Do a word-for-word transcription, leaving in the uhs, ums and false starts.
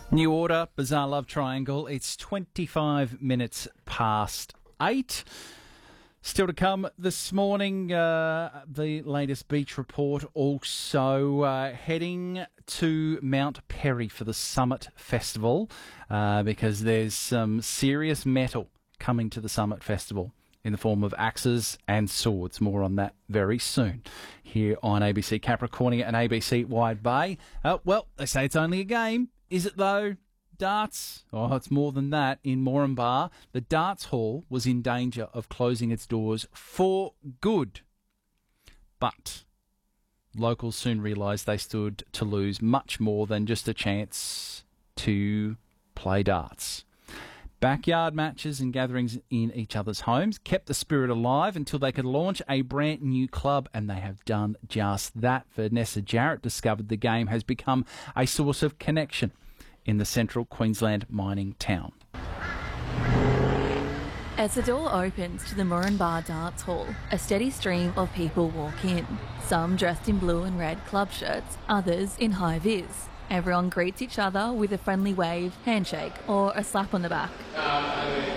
New Order, Bizarre Love Triangle. It's twenty-five minutes past eight. Still to come this morning, uh, the latest beach report. Also uh, heading to Mount Perry for the Summit Festival uh, because there's some serious metal coming to the Summit Festival in the form of axes and swords. More on that very soon here on A B C Capricornia and A B C Wide Bay. Uh, well, they say it's only a game. Is it though? Darts, oh, it's more than that. In Moranbah, the darts hall was in danger of closing its doors for good. But locals soon realised they stood to lose much more than just a chance to play darts. Backyard matches and gatherings in each other's homes kept the spirit alive until they could launch a brand new club, and they have done just that. Vanessa Jarrett discovered the game has become a source of connection in the central Queensland mining town. As the door opens to the Moranbah Darts Hall, a steady stream of people walk in. Some dressed in blue and red club shirts, others in high-vis. Everyone greets each other with a friendly wave, handshake or a slap on the back.